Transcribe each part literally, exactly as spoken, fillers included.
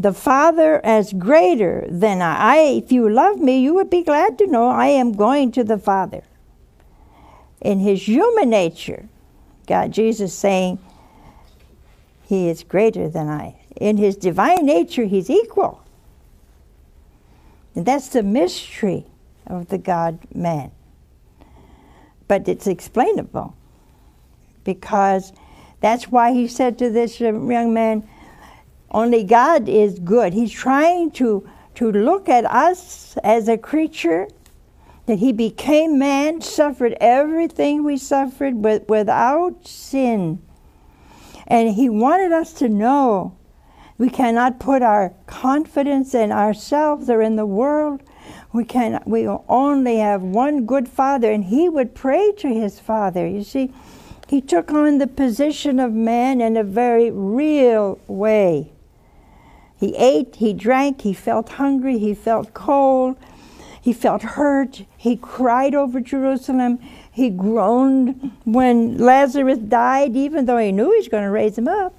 the Father as greater than I. I. If you love me, you would be glad to know I am going to the Father. In his human nature, God, Jesus saying, he is greater than I. In his divine nature, he's equal. And that's the mystery of the God-man. But it's explainable, because that's why he said to this young man, only God is good. He's trying to, to look at us as a creature, that he became man, suffered everything we suffered, but without sin. And he wanted us to know we cannot put our confidence in ourselves or in the world. We can. We only have one good Father, and he would pray to his Father. You see, he took on the position of man in a very real way. He ate, he drank, he felt hungry, he felt cold, he felt hurt, he cried over Jerusalem, he groaned when Lazarus died, even though he knew he was going to raise him up.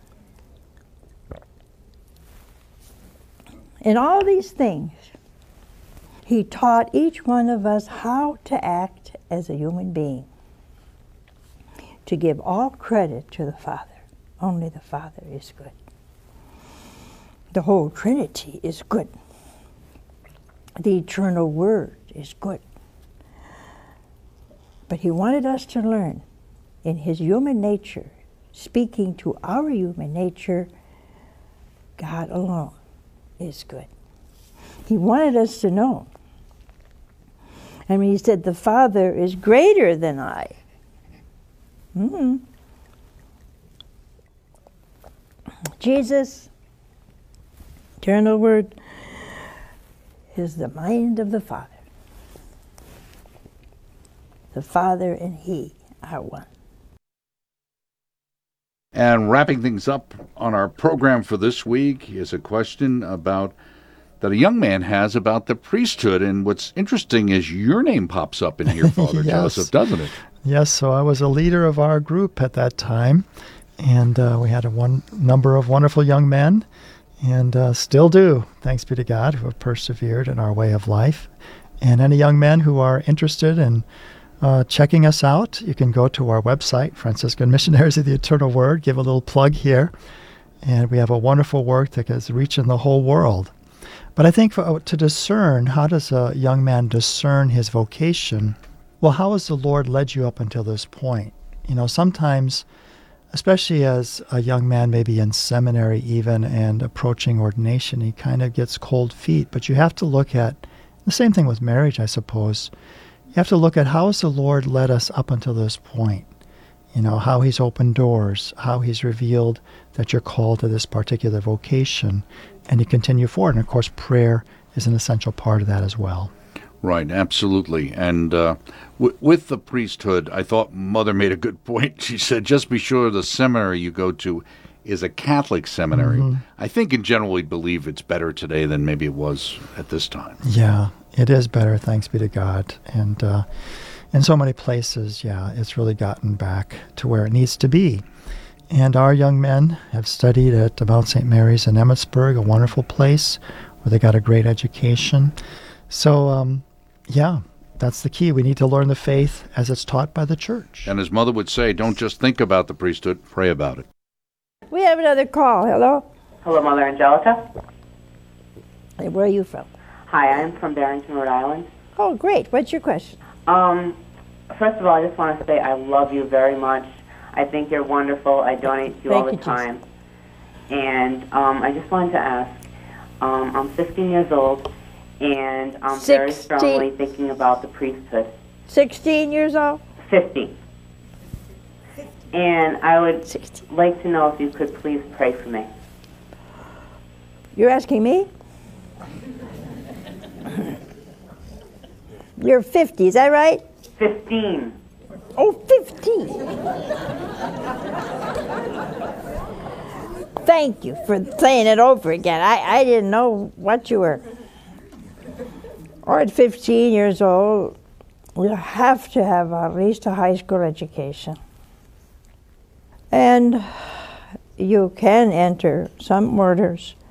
In all these things, he taught each one of us how to act as a human being, to give all credit to the Father. Only the Father is good. The whole Trinity is good. The eternal Word is good. But he wanted us to learn in his human nature, speaking to our human nature, God alone is good. He wanted us to know. And when he said, the Father is greater than I, mm-hmm. Jesus, eternal Word, is the mind of the Father. The Father and he are one. And wrapping things up on our program for this week is a question about that a young man has about the priesthood. And what's interesting is your name pops up in here, Father Yes. Joseph, doesn't it? Yes, so I was a leader of our group at that time, and uh, we had a one number of wonderful young men, and uh, still do, thanks be to God, who have persevered in our way of life. And any young men who are interested in uh, checking us out, you can go to our website, Franciscan Missionaries of the Eternal Word, give a little plug here, and we have a wonderful work that is reaching the whole world. But I think for, to discern, how does a young man discern his vocation? Well, how has the Lord led you up until this point? You know, sometimes, especially as a young man maybe in seminary even and approaching ordination, he kind of gets cold feet. But you have to look at, the same thing with marriage, I suppose. You have to look at how has the Lord led us up until this point? You know, how he's opened doors, how he's revealed that you're called to this particular vocation, and you continue forward. And of course, prayer is an essential part of that as well. Right, absolutely. And uh, w- with the priesthood, I thought Mother made a good point. She said, just be sure the seminary you go to is a Catholic seminary. Mm-hmm. I think in general we believe it's better today than maybe it was at this time. Yeah, it is better, thanks be to God. And uh, in so many places, yeah, it's really gotten back to where it needs to be. And our young men have studied at Mount Saint Mary's in Emmitsburg, a wonderful place where they got a great education. So, um, yeah, that's the key. We need to learn the faith as it's taught by the church. And as Mother would say, don't just think about the priesthood, pray about it. We have another call. Hello? Hello, Mother Angelica. Hey, where are you from? Hi, I'm from Barrington, Rhode Island. Oh, great. What's your question? Um, first of all, I just want to say I love you very much. I think you're wonderful. I donate to you Thank all the you, time. And um, I just wanted to ask, um, I'm fifteen years old, and I'm very Sixteen. strongly thinking about the priesthood. sixteen years old? fifty. And I would sixteen. like to know if you could please pray for me. You're asking me? You're fifty, is that right? fifteen. Oh, fifteen. Thank you for saying it over again. I, I didn't know what you were. Or at fifteen years old, you have to have at least a high school education. And you can enter some orders